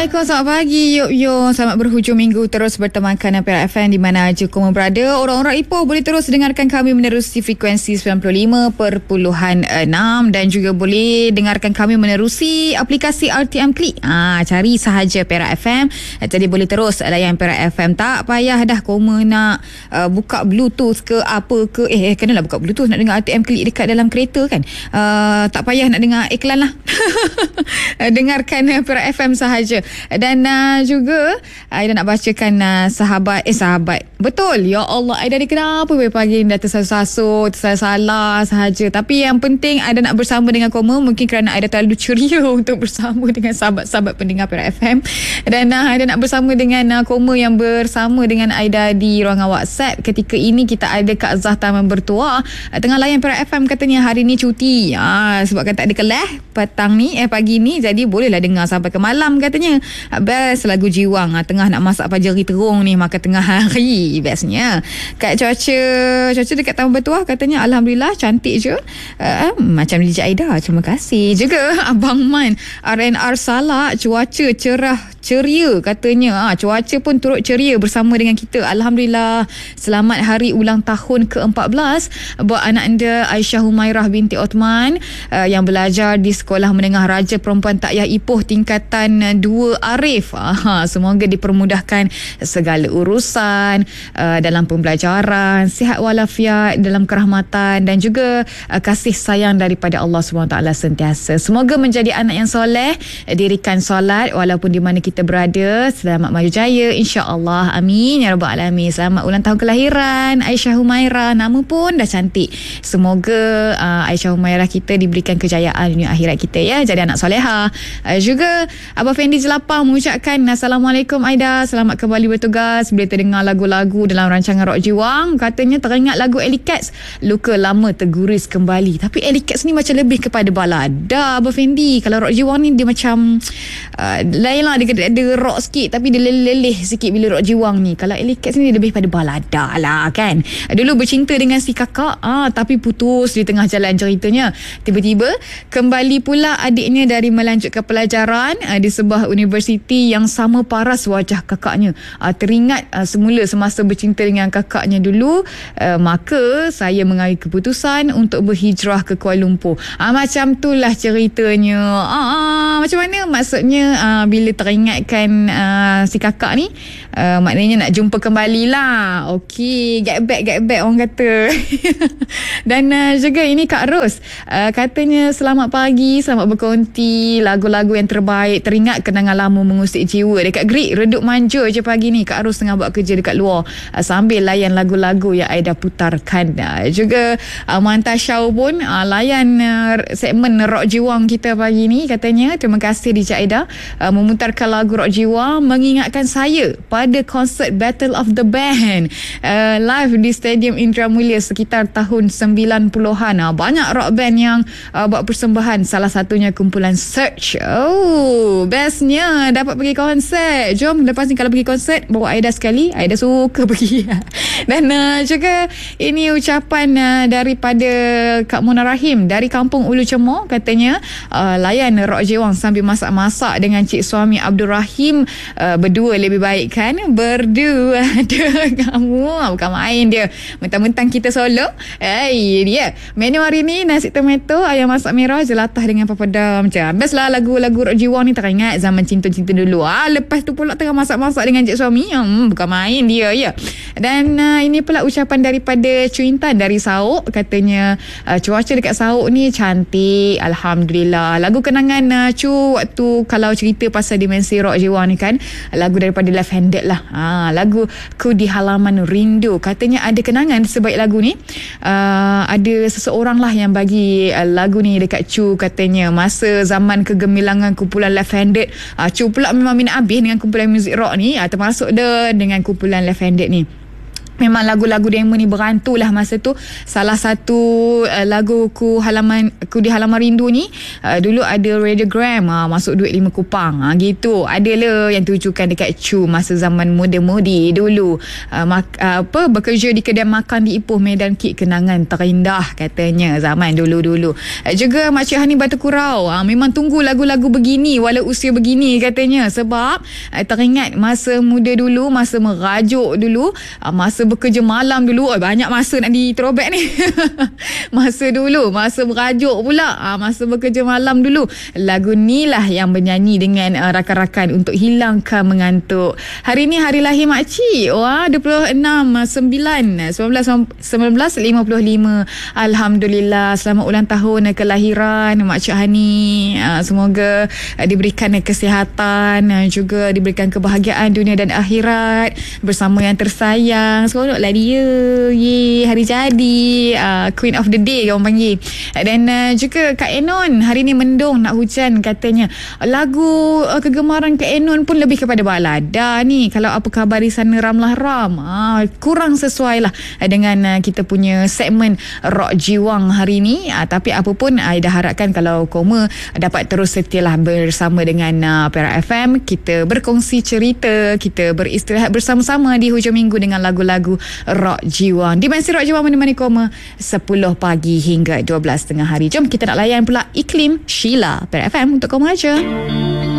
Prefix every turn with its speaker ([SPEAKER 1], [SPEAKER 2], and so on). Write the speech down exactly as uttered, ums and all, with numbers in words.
[SPEAKER 1] Assalamualaikum, selamat pagi Yuk Yuk. Selamat berhujung minggu terus bertemankan Perak F M di mana aja kamu berada. Orang-orang Ipoh boleh terus dengarkan kami menerusi frekuensi sembilan puluh lima perpuluhan enam dan juga boleh dengarkan kami menerusi aplikasi R T M Klik. Ah, cari sahaja Perak F M. Jadi boleh terus layan Perak F M. Tak payah dah koma nak uh, buka Bluetooth ke apa ke. Eh, eh kenalah buka Bluetooth nak dengar R T M Klik dekat dalam kereta kan. Uh, tak payah nak dengar iklan lah. Dengarkan Perak F M sahaja. Dan uh, juga Aida nak bacakan uh, sahabat eh sahabat betul ya Allah, Aida ni kenapa pagi ni dah tersasul-sasul tersalah sahaja. Tapi yang penting Aida nak bersama dengan kamu, mungkin kerana Aida terlalu ceria untuk bersama dengan sahabat-sahabat pendengar Perak F M. Dan uh, Aida nak bersama dengan uh, kamu yang bersama dengan Aida di ruangan WhatsApp. Ketika ini kita ada Kak Zah Taman Bertuah uh, tengah layan Perak F M, katanya hari ni cuti uh, sebabkan tak ada kelas petang ni eh pagi ni, jadi bolehlah dengar sampai ke malam katanya. Best lagu Jiwang tengah nak masak pajari terung ni, maka tengah hari bestnya. Kat cuaca cuaca dekat Taman Bertuah katanya alhamdulillah cantik je, uh, macam D J Aida. Terima kasih juga Abang Man R N R Salak, cuaca cerah ceria katanya. Ha, cuaca pun turut ceria bersama dengan kita. Alhamdulillah. Selamat hari ulang tahun ke empat belas buat anak anda Aisyah Humairah binti Othman uh, yang belajar di Sekolah Menengah Raja Perempuan Takyah Ipoh tingkatan dua Arif. Ha, semoga dipermudahkan segala urusan uh, dalam pembelajaran, sihat walafiat dalam kerahmatan dan juga uh, kasih sayang daripada Allah subhanahu wa taala sentiasa. Semoga menjadi anak yang soleh, dirikan solat walaupun di mana kita kita berada. Selamat maju jaya insya-Allah. Amin ya rabbal alamin. Selamat ulang tahun kelahiran Aisyah Humairah. Nama pun dah cantik. Semoga uh, Aisyah Humairah kita diberikan kejayaan dunia akhirat kita ya, jadi anak soleha. Uh, juga Abah Fendi Jelapang mengucapkan Assalamualaikum Aida, selamat kembali bertugas. Bila terdengar lagu-lagu dalam rancangan Rock Jiwang, katanya teringat lagu Ellie Cats, luka lama terguris kembali. Tapi Ellie Cats ni macam lebih kepada balada Abah Fendi. Kalau Rock Jiwang ni dia macam uh, lain lah, dia ada rock sikit tapi dia leleh sikit bila Rock Jiwang ni. Kalau Ellie Cats ni lebih pada balada lah kan. Dulu bercinta dengan si kakak ah, tapi putus di tengah jalan ceritanya. Tiba-tiba kembali pula adiknya dari melanjutkan pelajaran ah, di sebuah universiti yang sama paras wajah kakaknya. ah, Teringat ah, semula semasa bercinta dengan kakaknya dulu, ah, maka saya mengambil keputusan untuk berhijrah ke Kuala Lumpur. ah, Macam tu lah ceritanya. ah, ah, Macam mana maksudnya ah, bila teringat ingatkan uh, si kakak ni, uh, maknanya nak jumpa kembali lah. Okey, get back get back orang kata. Dan uh, juga ini Kak Ros uh, katanya selamat pagi, selamat berkongsi lagu-lagu yang terbaik, teringat kenangan lama mengusik jiwa. Dekat Greek Redup Manja je pagi ni Kak Ros tengah buat kerja dekat luar uh, sambil layan lagu-lagu yang Aida putarkan. uh, Juga uh, Manta Syau pun uh, layan uh, segmen Rock Jiwang kita pagi ni. Katanya terima kasih D J Aida uh, memutarkan lagu Rock Jiwang, mengingatkan saya pada konsert Battle of the Band uh, live di Stadium Indramulia sekitar tahun sembilan puluhan. Uh, banyak rock band yang uh, buat persembahan, salah satunya kumpulan Search. Oh, bestnya dapat pergi konsert. Jom lepas ni kalau pergi konsert bawa Aida sekali. Aida suka pergi. Dan uh, juga ini ucapan uh, daripada Kak Mona Rahim dari Kampung Ulu Cemor. Katanya uh, layan Rock Jiwang sambil masak-masak dengan cik suami Abdul Rahim. Uh, berdua lebih baik kan? Berdua ada kamu. Bukan main dia. Mentang-mentang kita solo. Hey, dia. Menu hari ni nasi tomato, ayam masak merah, jelatah dengan papadam. Macam best lah lagu-lagu Rock Jiwang ni, teringat zaman cinta-cinta dulu. Ah, lepas tu pula tengah masak-masak dengan cik suami. Hmm, bukan main dia ya. Dan uh, ini pula ucapan daripada Cuintan dari Sauk. Katanya uh, cuaca dekat Sauk ni cantik. Alhamdulillah. Lagu kenangan uh, Cu waktu kalau cerita pasal dimensi Rock Jiwang ni kan, lagu daripada Left Handed lah. Ha, lagu Ku di Halaman Rindu. Katanya ada kenangan sebaik lagu ni. Uh, ada seseorang lah yang bagi uh, lagu ni dekat Cu. Katanya masa zaman kegemilangan kumpulan Left Handed. Uh, Cu pula memang minat habis dengan kumpulan muzik rock ni. Uh, termasuk dia dengan kumpulan Left Handed ni. memang lagu-lagu demo ni berantulah masa tu. Salah satu uh, lagu ku halaman ku di halaman rindu ni uh, dulu ada radiogram uh, masuk duit lima kupang uh, gitu. Adalah yang tujukan dekat Chu masa zaman muda-mudi dulu. Uh, mak, uh, apa bekerja di kedai makan di Ipoh Medan Kek, kenangan terindah katanya zaman dulu-dulu. Uh, juga Makcik Hani Batu Kurau uh, memang tunggu lagu-lagu begini walau usia begini katanya, sebab uh, teringat masa muda dulu, masa merajuk dulu, uh, masa bekerja malam dulu. Oh, banyak masa nak di throwback ni. Masa dulu, masa berajuk pula, ha, masa bekerja malam dulu. Lagu ni lah yang bernyanyi dengan uh, rakan-rakan untuk hilangkan mengantuk. Hari ni hari lahir makcik. Wah, dua puluh enam sembilan sembilan belas lima puluh lima. Alhamdulillah, selamat ulang tahun kelahiran Makcik Hani. Uh, semoga uh, diberikan kesihatan, uh, juga diberikan kebahagiaan dunia dan akhirat bersama yang tersayang. Seronoklah dia. Ye, hari jadi uh, Queen of the Day orang panggil. Dan uh, juga Kak Enon, hari ni mendung nak hujan katanya. Lagu uh, kegemaran Kak Enon pun lebih kepada balada ni. Kalau apa khabar di sana Ramlah Ram, uh, kurang sesuai lah dengan uh, kita punya segmen Rock Jiwang hari ni. uh, Tapi apa pun, I dah harapkan kalau Koma dapat terus setialah bersama dengan uh, Perak F M. Kita berkongsi cerita, kita beristirahat bersama-sama di hujung minggu dengan lagu-lagu Rock Jiwang. Dimensi Rock Jiwang menemani Koma sepuluh pagi hingga dua belas tengah hari. Jom kita nak layan pula iklim Sheila Perak F M untuk Koma aja.